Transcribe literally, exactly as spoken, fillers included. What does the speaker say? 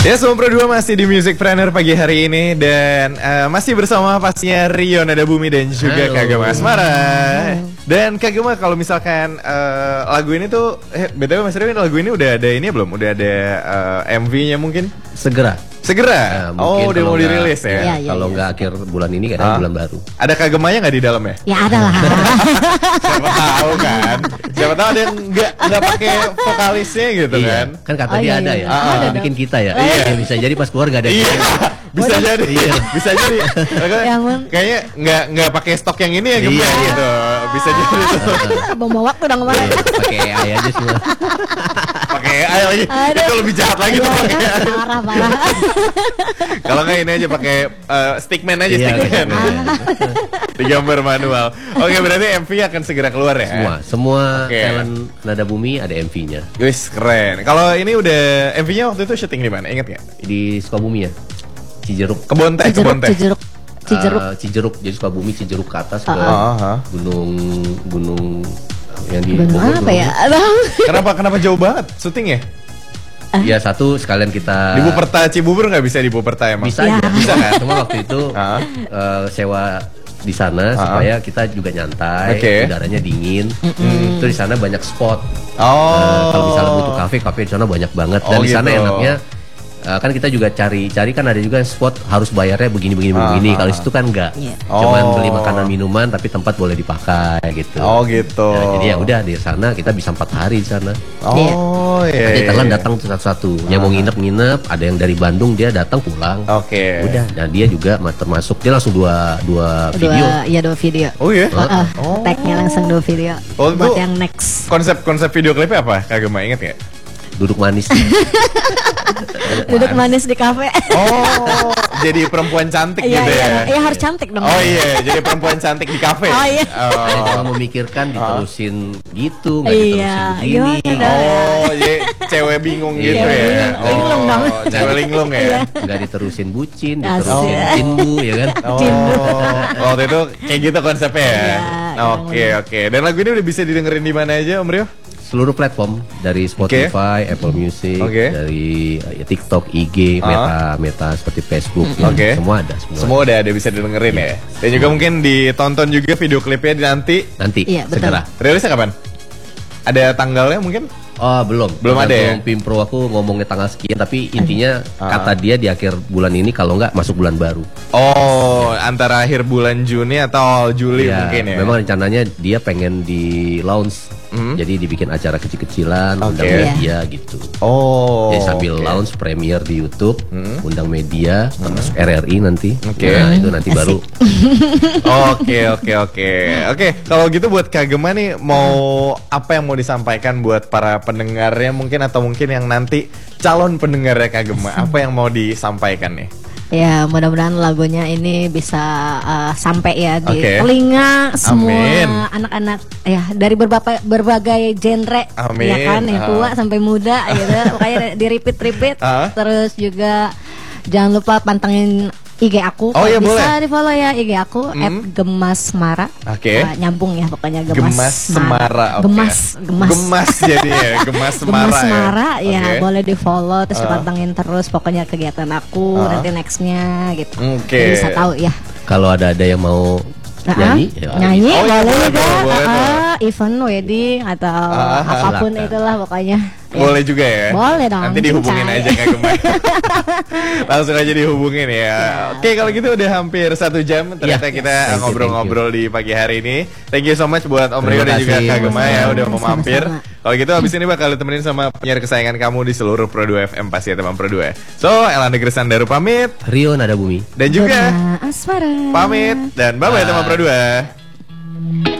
Ya, semua berdua masih di Musicpreneur pagi hari ini. Dan uh, masih bersama pastinya Rio Nadabumi dan juga Kagema Asmara. Dan Kagema, kalau misalkan uh, lagu ini tuh eh, B T W Mas Rio, lagu ini udah ada ini belum? Udah ada uh, M V-nya mungkin? Segera. Segera? Nah, oh, udah mau dirilis ya? ya, ya kalau nggak ya. Akhir bulan ini, kadang ah. bulan baru. Ada Kagemanya nggak di dalam ya? Ya ada lah. Siapa tahu kan? Siapa tahu ada yang nggak nggak pakai vokalisnya gitu iya. kan? Kan kata oh, dia iya, ada iya. ya. Ah, ada bikin kita ya. Iya. Ya, bisa jadi pas keluar nggak ada. Iya. Bisa Waduh. jadi. Iya. Bisa jadi. Kayaknya nggak nggak pakai stok yang ini ya Gema iya. gitu. Bisa jadi itu. Bawa waktu dong kemarin. Pakai A I aja semua. Pakai A I lagi. Aduh. Itu lebih jahat lagi tuh pakai A I. Parah parah. Kalau nggak ini aja pakai uh, stickman aja, iya, stickman. Digambar manual. Oke, berarti M V akan segera keluar ya? Semua, semua okay. talent Nadabumi ada M V-nya. Wis, keren. Kalau ini udah M V-nya waktu itu syuting di mana? Ingat nggak? Di Sukabumi ya, Cijeruk. Kebon teh, kebon teh. Cijeruk, Cijeruk. Uh, Cijeruk, jadi Sukabumi, Cijeruk ke atas ke uh, uh, uh. gunung gunung yang di Gunung apa ya? Kenapa kenapa jauh banget syutingnya? Ya satu sekalian kita di Buperta Cibubur nggak bisa di Buperta emang? Bisa ya. aja, bisa kan? Cuma waktu itu uh, uh, sewa di sana uh-huh. supaya kita juga nyantai, okay. udaranya dingin. Mm-hmm. Itu di sana banyak spot. Oh. Uh, kalau misalnya butuh kafe, kafe di sana banyak banget. Dan oh, di sana gitu. Enaknya uh, kan kita juga cari-cari kan ada juga spot harus bayarnya begini-begini uh-huh. begini. Kalau situ kan enggak, yeah. cuman oh. beli makanan minuman tapi tempat boleh dipakai gitu. Oh gitu. Nah, jadi ya udah di sana kita bisa empat hari di sana. Oh iya. Nanti Thailand datang satu-satu. Uh-huh. Yang mau nginep-nginep, ada yang dari Bandung dia datang pulang. Oke. Okay. Udah, nah dia juga termasuk dia langsung dua dua video. Iya dua video. Oh iya. Uh, uh, oh. Tagnya langsung dua video. Oh, buat yang next. Konsep-konsep video klipnya apa? Kagema inget nggak? Duduk manis. Duduk manis di kafe. Oh, jadi perempuan cantik iya, gitu iya, ya? Iya harus cantik dong. Oh iya, jadi perempuan cantik di kafe. Oh iya. Oh. Kalau memikirkan diterusin gitu, nggak iya, diterusin begini. Oh, jadi cewek bingung gitu ya? Oh, linglung dong. Cewek linglung ya? Nggak diterusin bucin, diterusin cindu ya kan? Oh, waktu itu kayak gitu konsepnya ya? Oke, oke. Dan lagu ini udah bisa didengerin di mana aja Om Rio? Seluruh platform, dari Spotify, okay. Apple Music, okay. dari ya, TikTok, I G, uh. Meta, Meta seperti Facebook, mm-hmm. okay. semua ada. Semua, semua ada, ada bisa didengerin yeah. ya. Dan juga mungkin ditonton juga video klipnya nanti. Nanti, iya, segera. Rilisnya kapan? Ada tanggalnya mungkin? Oh belum, belum ada ya. Pimpro aku ngomongnya tanggal sekian, tapi intinya uh. kata dia di akhir bulan ini, kalau nggak masuk bulan baru. Oh, antara akhir bulan Juni atau Juli ya, mungkin ya. Memang rencananya dia pengen di launch, mm. jadi dibikin acara kecil-kecilan, okay. undang media yeah. gitu. Oh. Jadi sambil okay. launch premiere di YouTube, mm. undang media, mm. termasuk R R I nanti. Oke. Okay. Nah itu nanti Asik. baru. Oke oke oke oke. Kalau gitu buat Kagema nih mau apa yang mau disampaikan buat para pendengarnya mungkin atau mungkin yang nanti calon pendengarnya Kagema, apa yang mau disampaikan nih? Ya mudah-mudahan lagunya ini bisa uh, sampai ya di okay. telinga semua Amin. anak-anak ya dari berbagai berbagai genre. Amin. Ya kan, yang tua uh. sampai muda gitu. Makanya di repeat-repeat uh. Terus juga jangan lupa pantengin I G aku, oh, iya, bisa boleh. di follow ya I G aku hmm. at gemasmara. Oke. Okay. Uh, nyambung ya pokoknya gemas. Gemas Semara. Okay. Gemas, gemas. Gemas jadi ya, Gemas Semara. Gemas Semara ya, okay. boleh di follow terus uh. dipantengin terus pokoknya kegiatan aku uh. nanti nextnya gitu. Oke. Okay. Bisa tahu ya. Kalau ada ada yang mau Nah, nyanyi, ya, nyanyi oh, boleh ya, juga, boleh, boleh, uh, event wedding atau uh, apapun silakan. Itulah pokoknya. Boleh ya. Juga ya. Boleh dong. Nanti dihubungin aja kayak kemarin. Langsung aja dihubungin ya. ya. Oke kalau gitu udah hampir satu jam ternyata ya, kita ngobrol-ngobrol di pagi hari ini. Thank you so much buat Om Rio dan juga Kagema ya udah mau mampir. Kalau gitu abis ini bakal ditemenin sama penyiar kesayangan kamu di seluruh Pro dua F M pasti ya teman Pro dua. So Elanda Grisandaru pamit, Rio Nadabumi dan juga Asmara pamit dan bye bye teman Pro dua.